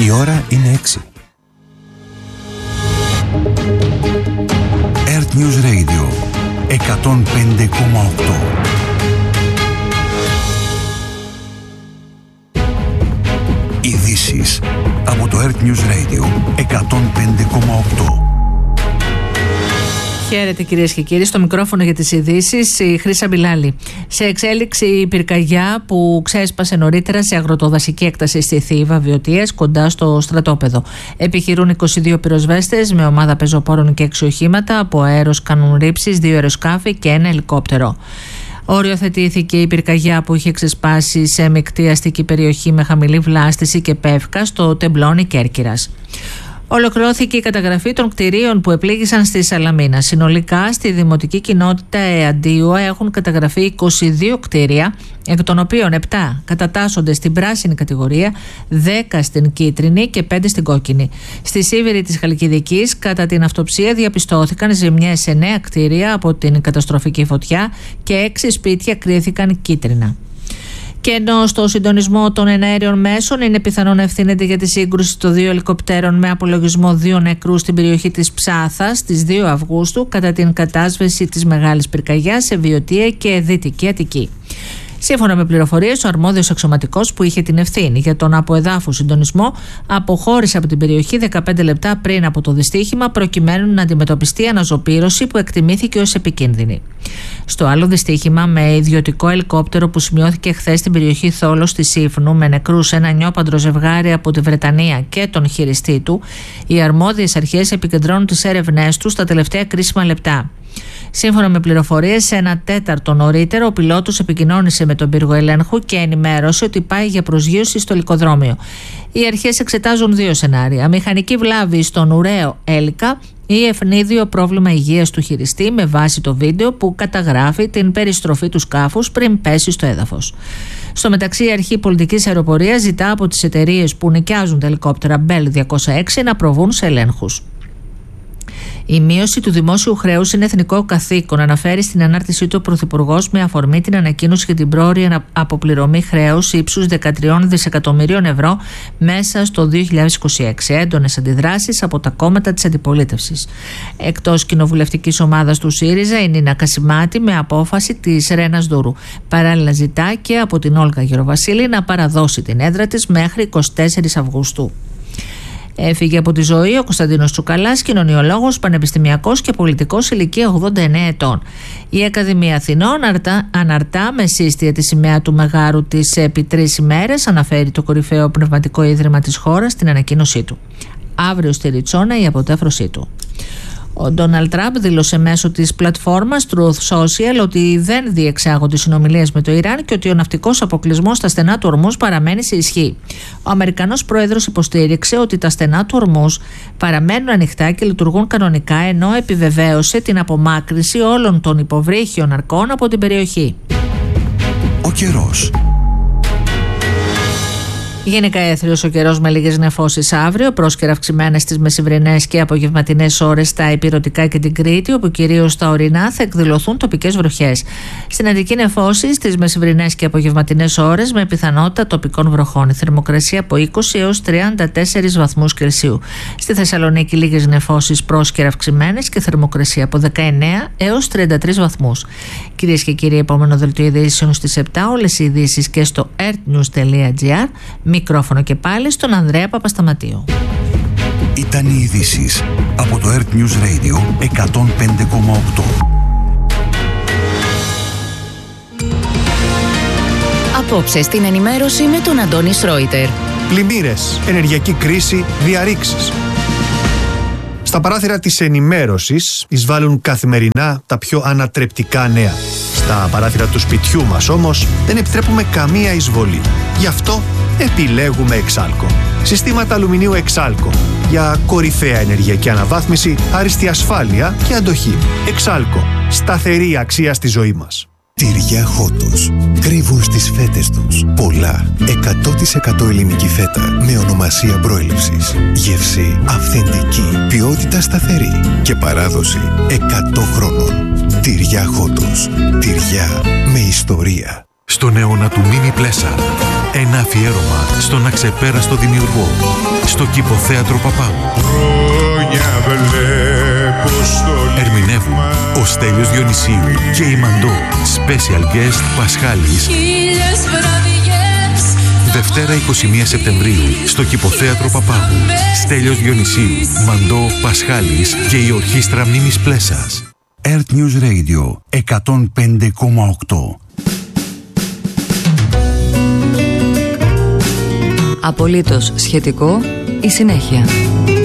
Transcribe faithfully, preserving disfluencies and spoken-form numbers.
Η ώρα είναι έξι. Earth News Radio εκατόν πέντε κόμμα οκτώ. Ειδήσεις από το Earth News Radio εκατόν πέντε κόμμα οκτώ. Χαίρετε κυρίες και κύριοι, στο μικρόφωνο για τις ειδήσεις η Χρύσα Μπιλάλη. Σε εξέλιξη η πυρκαγιά που ξέσπασε νωρίτερα σε αγροτοδασική έκταση στη Θήβα Βιωτίας κοντά στο στρατόπεδο. Επιχειρούν είκοσι δύο πυροσβέστες με ομάδα πεζοπόρων και έξι οχήματα. Από αέρος κάνουν ρήψεις δύο αεροσκάφη και ένα ελικόπτερο. Οριοθετήθηκε η πυρκαγιά που είχε ξεσπάσει σε μεικτή αστική περιοχή με χαμηλή βλάστηση και πεύκα στο τεμπλόνι Κέρκυρας. Ολοκληρώθηκε η καταγραφή των κτηρίων που επλήγησαν στη Σαλαμίνα. Συνολικά στη δημοτική κοινότητα Εαντίου έχουν καταγραφεί είκοσι δύο κτίρια, εκ των οποίων επτά κατατάσσονται στην πράσινη κατηγορία, δέκα στην κίτρινη και πέντε στην κόκκινη. Στη Σίβηρη της Χαλκιδικής, κατά την αυτοψία, διαπιστώθηκαν ζημιές σε εννέα κτίρια από την καταστροφική φωτιά και έξι σπίτια κρίθηκαν κίτρινα. Και ενώ στο συντονισμό των εναέριων μέσων είναι πιθανό να ευθύνεται για τη σύγκρουση των δύο ελικοπτέρων με απολογισμό δύο νεκρούς στην περιοχή της Ψάθας στις δύο Αυγούστου κατά την κατάσβεση της μεγάλης πυρκαγιάς σε Βιωτία και Δυτική Αττική. Σύμφωνα με πληροφορίες, ο αρμόδιος αξιωματικός που είχε την ευθύνη για τον αποεδάφου συντονισμό αποχώρησε από την περιοχή δεκαπέντε λεπτά πριν από το δυστύχημα, προκειμένου να αντιμετωπιστεί αναζωπήρωση που εκτιμήθηκε ως επικίνδυνη. Στο άλλο δυστύχημα, με ιδιωτικό ελικόπτερο που σημειώθηκε χθες στην περιοχή Θόλος στη Σύφνου, με νεκρούς ένα νιόπαντρο ζευγάρι από τη Βρετανία και τον χειριστή του, οι αρμόδιες αρχές επικεντρώνουν τις έρευνές τους στα τελευταία κρίσιμα λεπτά. Σύμφωνα με πληροφορίες, ένα τέταρτο νωρίτερο, ο πιλότος επικοινώνησε με τον πύργο ελέγχου και ενημέρωσε ότι πάει για προσγείωση στο ελικοδρόμιο. Οι αρχές εξετάζουν δύο σενάρια: μηχανική βλάβη στον ουραίο έλικα ή ευνίδιο πρόβλημα υγείας του χειριστή, με βάση το βίντεο που καταγράφει την περιστροφή του σκάφους πριν πέσει στο έδαφος. Στο μεταξύ, η Αρχή Πολιτικής Αεροπορίας ζητά από τις εταιρείες που νοικιάζουν τα ελικόπτερα Bell διακόσια έξι να προβούν σε ελέγχους. Η μείωση του δημόσιου χρέους είναι εθνικό καθήκον, αναφέρει στην ανάρτησή του ο Πρωθυπουργός με αφορμή την ανακοίνωση για την πρόωρη αποπληρωμή χρέους ύψους δεκατρία δισεκατομμυρίων ευρώ μέσα στο δύο χιλιάδες είκοσι έξι. Έντονες αντιδράσεις από τα κόμματα της αντιπολίτευσης. Εκτός κοινοβουλευτικής ομάδας του ΣΥΡΙΖΑ, η Νίνα Κασιμάτη με απόφαση της Ρένας Δούρου. Παράλληλα, ζητά και από την Όλγα Γεροβασίλη να παραδώσει την έδρα της μέχρι εικοστή τέταρτη Αυγούστου. Έφυγε από τη ζωή ο Κωνσταντίνος Τσουκαλάς, κοινωνιολόγος, πανεπιστημιακός και πολιτικός, ηλικία ογδόντα εννέα ετών. Η Ακαδημία Αθηνών αναρτά, αναρτά με σύστια τη σημαία του Μεγάρου της επί τρεις ημέρες, αναφέρει το κορυφαίο πνευματικό ίδρυμα της χώρας στην ανακοίνωσή του. Αύριο στη Ριτσόνα η αποτέφρωσή του. Ο Ντόναλντ Τραμπ δήλωσε μέσω της πλατφόρμας Truth Social ότι δεν διεξάγονται συνομιλίες με το Ιράν και ότι ο ναυτικός αποκλεισμός στα στενά του Ορμούζ παραμένει σε ισχύ. Ο Αμερικανός πρόεδρος υποστήριξε ότι τα στενά του Ορμούζ παραμένουν ανοιχτά και λειτουργούν κανονικά, ενώ επιβεβαίωσε την απομάκρυνση όλων των υποβρύχιων αρκών από την περιοχή. Ο καιρός. Γενικά έθριος ο καιρός με λίγες νεφώσεις αύριο, πρόσκαιρα αυξημένες στις μεσημβρινές και απογευματινές ώρες στα Ηπειρωτικά και την Κρήτη, όπου κυρίως στα ορεινά θα εκδηλωθούν τοπικές βροχές. Στην Αττική νεφώσεις στις μεσημβρινές και απογευματινές ώρες με πιθανότητα τοπικών βροχών. Η θερμοκρασία από είκοσι έως τριάντα τέσσερις βαθμούς Κελσίου. Στη Θεσσαλονίκη λίγες νεφώσεις πρόσκαιρα αυξημένες και θερμοκρασία από δεκαεννέα έως τριάντα τρεις βαθμούς. Κυρίες και κύριοι, επόμενο δελτίο ειδήσεων στις επτά. Όλες οι ειδήσεις και στο earthnews τελεία gr. Μικρόφωνο και πάλι στον Ανδρέα Παπασταματίου. Ήταν οι ειδήσεις από το Earth News Radio εκατόν πέντε κόμμα οκτώ. Απόψε στην ενημέρωση με τον Αντώνη Σρόιτερ. Πλημμύρες, ενεργειακή κρίση, διαρρήξεις. Στα παράθυρα της ενημέρωσης εισβάλλουν καθημερινά τα πιο ανατρεπτικά νέα. Στα παράθυρα του σπιτιού μας όμως δεν επιτρέπουμε καμία εισβολή. Γι' αυτό επιλέγουμε Εξάλκο. Συστήματα αλουμινίου Εξάλκο για κορυφαία ενεργειακή αναβάθμιση, άριστη ασφάλεια και αντοχή. Εξάλκο. Σταθερή αξία στη ζωή μας. Τυριά Χότος. Κρύβουν στις φέτες τους πολλά. εκατό τοις εκατό ελληνική φέτα με ονομασία προέλευσης. Γεύση αυθεντική. Ποιότητα σταθερή. Και παράδοση εκατό χρόνων. Τυριά Χότος. Τυριά με ιστορία. Στον αιώνα του Mini Pleasure. Ένα αφιέρωμα στον αξεπέραστο δημιουργό, στο Κηποθέατρο Παπάγου. Ερμηνεύουν ο Στέλιος Διονυσίου και η Μαντώ. Special guest Πασχάλης. Δευτέρα εικοστή πρώτη Σεπτεμβρίου στο Κηποθέατρο Παπάγου. Στέλιος Διονυσίου, Μαντώ, Πασχάλης και η Ορχήστρα Μνήμης Πλέσας. Earth News Radio εκατόν πέντε κόμμα οκτώ. Απολύτως σχετικό η συνέχεια.